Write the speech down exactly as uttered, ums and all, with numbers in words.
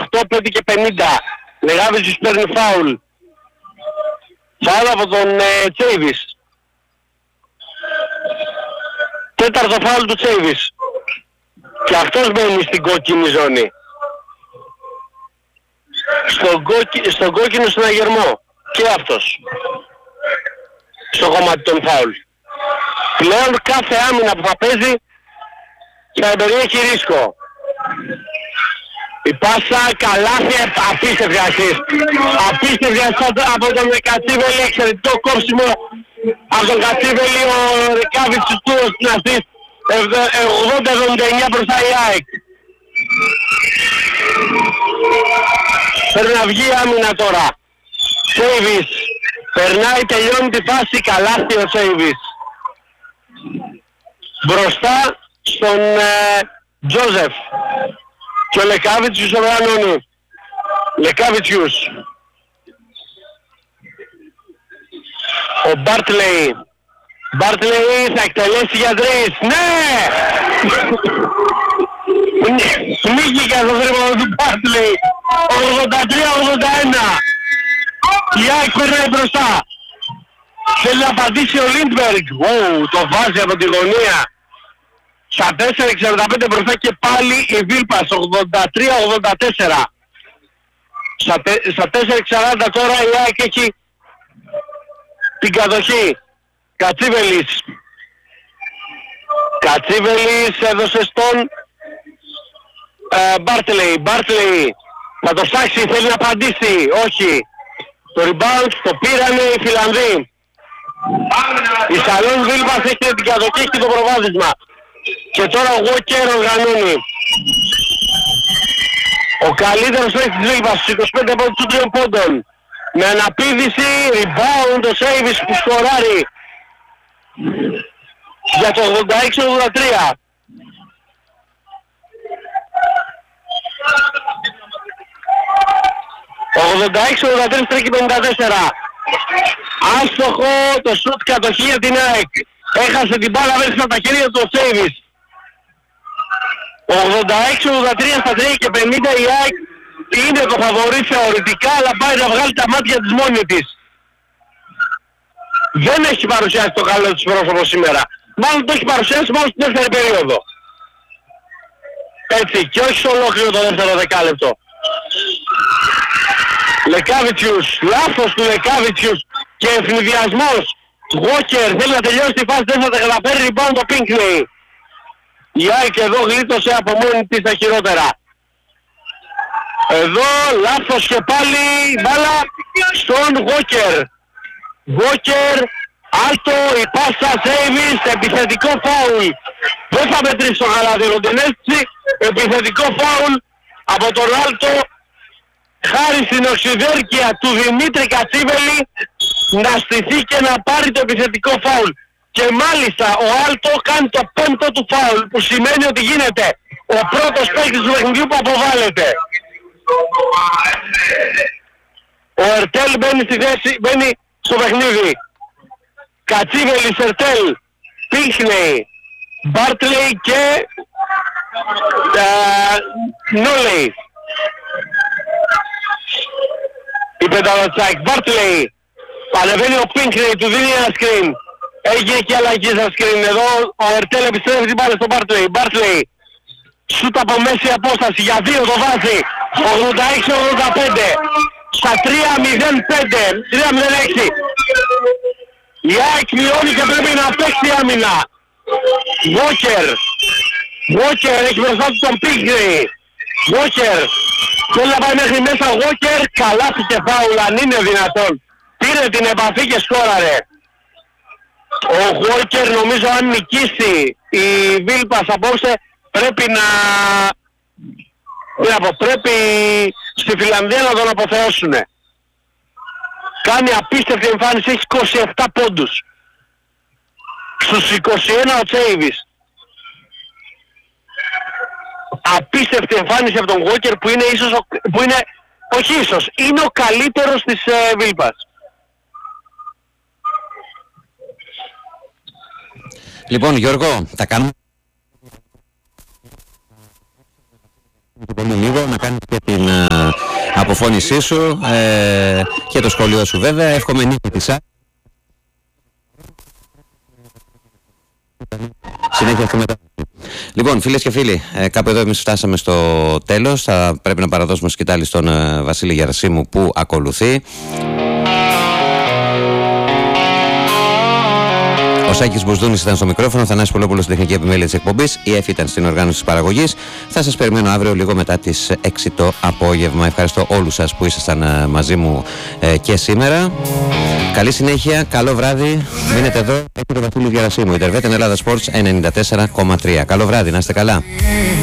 οκτώ πέντε και πενήντα. Λεγάβιτζιος παίρνει φάουλ. Φάουλ από τον ε, Τσέιβις. Τέταρτο φάουλ του Τσέιβις. Και αυτός μπαίνει στην κόκκινη ζώνη. Στον, κόκκι, στον κόκκινο συναγερμό. Και αυτός. Στο κομμάτι των φάουλ. Πλέον κάθε άμυνα που θα παίζει θα περιέχει ρίσκο. Η πάσα, καλάθι, απίστευτη ασίστ. Απίστευτη ασίστ από τον Κατσίβελη, εξαιρετικό κόψιμο από τον Κατσίβελη, ο Ρεκάβιτσος του στην ασίστ. ογδόντα εβδομήντα εννιά μπροστά η ΑΕΚ. Πρέπει να βγει η άμυνα τώρα. Σέιβις. Περνάει, τελειώνει τη φάση, καλάθι ο Σέιβις. Μπροστά στον ε, Τζόζεφ. Και ο Λεκάβιτσιους οργανώνει. Λεκάβιτσιους. Ο Μπάρτλεϊ. Μπάρτλεϊ θα εκτελέσει για τρεις. Ναι! Πνίγηκε στο τρίποδο του Μπάρτλεϊ. ογδόντα τρία ογδόντα ένα. Η ΑΕΚ περνάει μπροστά. Θέλει να απαντήσει ο Λίντμπεργκ. Ου, το βάζει από τη γωνία. Στα τέσσερα εξήντα πέντε μπροστά και πάλι η Βίλπας. ογδόντα τρία ογδόντα τέσσερα. Στα, τε, στα τέσσερα εξήντα τώρα η ΑΕΚ έχει την κατοχή. Κατσίβελης. Κατσίβελης έδωσε στον ε, Μπάρτλεϊ. Μπάρτλεϊ θα το ψάξει, θέλει να απαντήσει. Όχι. Το rebound το πήρανε οι Φιλανδοί. Η Σαλόν Βίλπας έχει την κατοχή και το προβάδισμα. Και τώρα ο Walker οργανώνει. Ο καλύτερος παίκτης της Βίλπας στους είκοσι πέντε πόντους του τριών πόντων. Με αναπήδηση, rebound ο Σέιβις που σκοράρει για το ογδόντα έξι ογδόντα τρία. ογδόντα έξι ογδόντα τρία στρέφει πενήντα τέσσερα. Άστοχο το σουτ κατοχή για την ΑΕΚ. Έχασε την μπάλα μέσα στα χέρια του ο Σέιβις. ογδόντα έξι ογδόντα τρία στα τρία και πενήντα η ΑΕΚ είναι το φαβορί θεωρητικά, αλλά πάει να βγάλει τα μάτια της μόνη της. Δεν έχει παρουσιάσει το καλό της πρόσωπο σήμερα. Μάλλον το έχει παρουσιάσει μόνο στην δεύτερη περίοδο. Έτσι, και όχι σε ολόκληρο το δεύτερο δεκάλεπτο. Λεκάβιτσιους, λάθος του Λεκάβιτσιους και ευνηδιασμός. Walker θέλει να τελειώσει τη φάση, δεν θα τα καταφέρει, rebound το Pinckney. Η ΑΕΚ εδώ γλίτωσε από μόνη της τα χειρότερα. Εδώ λάθος και πάλι μπάλα στον Walker. Walker, άλτο, η πάσα, Σέιβις, επιθετικό φάουλ. Δεν θα μετρήσει το γαλάδι την αίσθηση, επιθετικό φάουλ από τον άλτο, χάρη στην οξυδέρκεια του Δημήτρη Κατσίβελη να στηθεί και να πάρει το επιθετικό φάουλ. Και μάλιστα ο άλτο κάνει το πέμπτο του φάουλ, που σημαίνει ότι γίνεται ο πρώτος παίκτης του παιχνιδιού που αποβάλλεται. Ο Ερτέλ μπαίνει στη θέση, μπαίνει στο παιχνίδι. Κατσίβελης, Ερτέλ, Pinckney, Μπάρτλεϊ και Νόλεϊ. Η πενταδοτσάκ, Μπάρτλεϊ, ανεβαίνει ο Pinckney, του δίνει ένα screen. Έγινε και αλλαγή στα screen. Εδώ ο Ερτέλ επιστρέφει την μπάλα στον Μπάρτλεϊ. Μπάρτλεϊ, σούτ από μέση απόσταση, για δύο το βάζει. ογδόντα έξι ογδόντα πέντε. Στα τρία μηδέν πέντε, τρία μηδέν έξι. Η ΑΕΚ μειώνει και πρέπει να παίξει άμυνα. Walker. Walker έχει μπροστά του τον Pinckney. Walker θέλει να πάει μέχρι μέσα. Walker, καλά και φάουλ αν είναι δυνατόν. Πήρε την επαφή και σκόραρε. Ο Walker νομίζω αν νικήσει η Βίλπας απόψε πρέπει να... να πω, πρέπει στη Φιλανδία να τον αποθεώσουνε. Κάνει απίστευτη εμφάνιση, έχει είκοσι επτά πόντους. Στους είκοσι ένα ο Τσέιβις. Απίστευτη εμφάνιση από τον Walker που είναι ίσως, ο, που είναι, όχι ίσως, είναι ο καλύτερος της ε, Βίλπας. Λοιπόν Γιώργο, θα κάνουμε πολύ λίγο να κάνεις και την ε, αποφώνησή σου ε, και το σχολείο σου βέβαια. Εύχομαι νίκη της ΑΕΚ. Συνέχεια και μετά. Λοιπόν, φίλες και φίλοι, ε, κάπου εδώ εμείς φτάσαμε στο τέλος. Θα πρέπει να παραδώσουμε σκητάλη στον ε, Βασίλη Γερασίμου που ακολουθεί. Ο Σάκης Μπουσδούνης ήταν στο μικρόφωνο, ο Θανάσης Πολόπουλος στην τεχνική επιμέλεια της εκπομπής, η Εφ ήταν στην οργάνωση της παραγωγής. Θα σας περιμένω αύριο λίγο μετά τις έξι το απόγευμα. Ευχαριστώ όλους σας που ήσασταν ε, μαζί μου ε, και σήμερα. Καλή συνέχεια, καλό βράδυ. Μείνετε εδώ, έχει το Βασίλη Γερασίμου. Η Τερβέτεν Ελλάδα Sports ενενήντα τέσσερα κόμμα τρία. Καλό βράδυ, να είστε καλά.